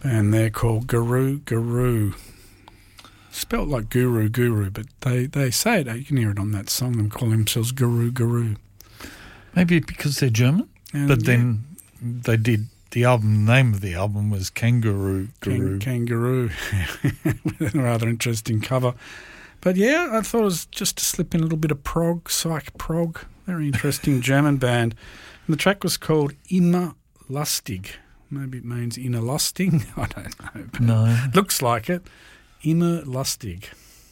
And they're called Guru Guru. Spelt like Guru, but they say it. You can hear it on that song. They call themselves Guru Guru. Maybe because they're German, but then they did the album. The name of the album was Kangaroo Guru. Kangaroo, with a rather interesting cover. But yeah, I thought it was just to slip in a little bit of prog, psych prog. Very interesting German band. And the track was called Immer Lustig. Maybe it means inner lusting. I don't know. No, looks like it. Immer Lustig.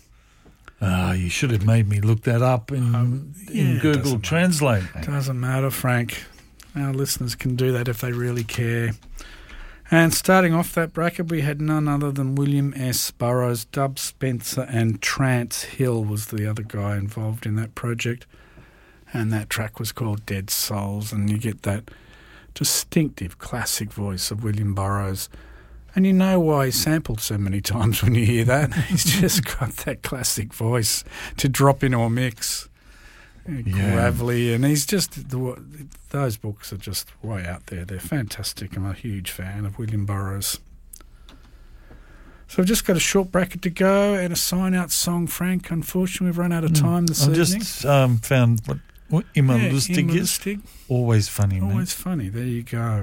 You should have made me look that up in Google Translate. Doesn't matter, Frank. Our listeners can do that if they really care. And starting off that bracket, we had none other than William S. Burroughs, Dub Spencer, and Trance Hill was the other guy involved in that project. And that track was called Dead Souls, and you get that distinctive classic voice of William Burroughs. And you know why he's sampled so many times when you hear that. He's just got that classic voice to drop into a mix. Gravelly, and he's just, those books are just way out there. They're fantastic. I'm a huge fan of William Burroughs. So I've just got a short bracket to go and a sign-out song, Frank. Unfortunately, we've run out of time this evening. I just found what Immer Lustig is. Always funny, man. Always funny. There you go.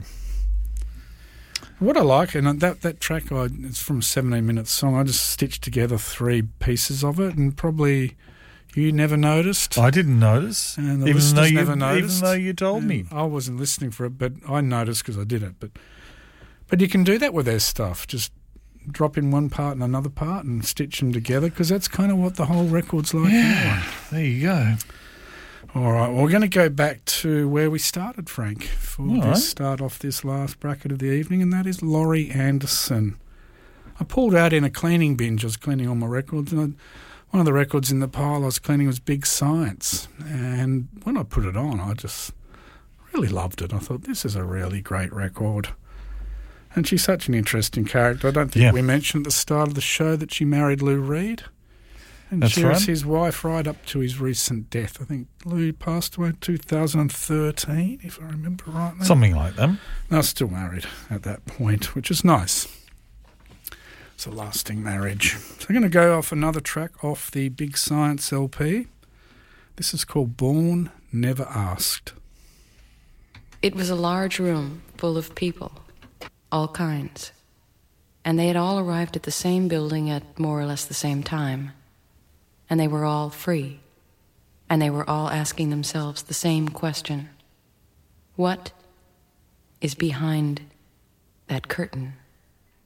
What I like, and that track, it's from a 17-minute song. I just stitched together 3 pieces of it, and probably you never noticed. I didn't notice. And the listeners never noticed. Even though you told me. I wasn't listening for it, but I noticed because I did it. But you can do that with their stuff. Just drop in one part and another part and stitch them together, because that's kind of what the whole record's like anyway. There you go. All right, well, we're going to go back to where we started, Frank, start off this last bracket of the evening, and that is Laurie Anderson. I pulled out in a cleaning binge. I was cleaning all my records, and one of the records in the pile I was cleaning was Big Science. And when I put it on, I just really loved it. I thought, this is a really great record. And she's such an interesting character. I don't think we mentioned at the start of the show that she married Lou Reed. And That's she right. was his wife right up to his recent death. I think Lou passed away in 2013, if I remember rightly. Something like that. They were still married at that point, which is nice. It's a lasting marriage. So I'm going to go off another track off the Big Science LP. This is called Born Never Asked. It was a large room full of people, all kinds. And they had all arrived at the same building at more or less the same time. And they were all free. And they were all asking themselves the same question. What is behind that curtain?